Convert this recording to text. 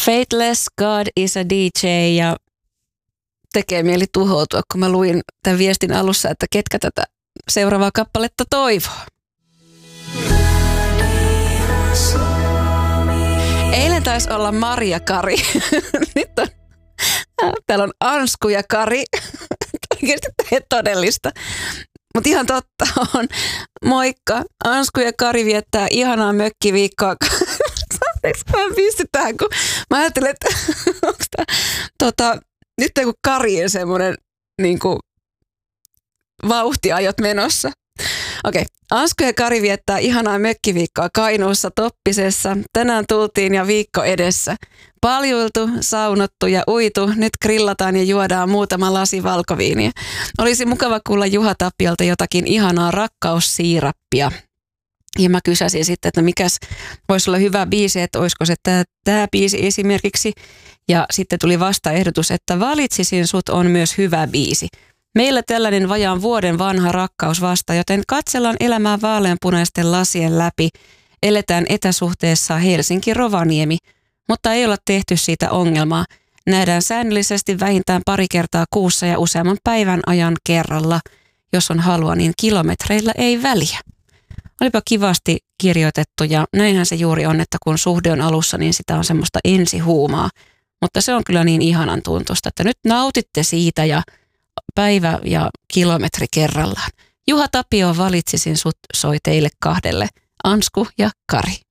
Faithless, God is a DJ ja tekee mieli tuhoutua, kun mä luin tämän viestin alussa, että ketkä tätä seuraavaa kappaletta toivoo. Eilen taisi olla Maria Kari. Nyt on, täällä on Ansku ja Kari. Oikeasti todellista. Mutta ihan totta on. Moikka. Ansku ja Kari viettää ihanaa mökkiviikkoa. Mä pistyn tähän, kun mä ajattelin, että onko tämä nyt kun Karien semmoinen niin vauhtiajot menossa. Okei. Ansku ja Kari viettää ihanaa mökkiviikkoa Kainuussa Toppisessa. Tänään tultiin ja viikko edessä. Paljuiltu, saunottu ja uitu. Nyt grillataan ja juodaan muutama lasi valkoviiniä. Olisi mukava kuulla Juha Tapiolta jotakin ihanaa rakkaussiirappia. Ja mä kysäsin sitten, että mikäs voisi olla hyvä biisi, että olisiko se tämä biisi esimerkiksi. Ja sitten tuli vastaehdotus, että Valitsisin sut on myös hyvä biisi. Meillä tällainen vajaan vuoden vanha rakkaus vasta, joten katsellaan elämää vaaleanpunaisten lasien läpi. Eletään etäsuhteessa Helsinki-Rovaniemi, mutta ei olla tehty siitä ongelmaa. Nähdään säännöllisesti vähintään pari kertaa kuussa ja useamman päivän ajan kerralla. Jos on halua, niin kilometreillä ei väliä. Olipa kivasti kirjoitettu ja näinhän se juuri on, että kun suhde on alussa, niin sitä on semmoista ensihuumaa. Mutta se on kyllä niin ihanan tuntusta, että nyt nautitte siitä ja päivä ja kilometri kerrallaan. Juha Tapio Valitsisin sut soi teille kahdelle, Ansku ja Kari.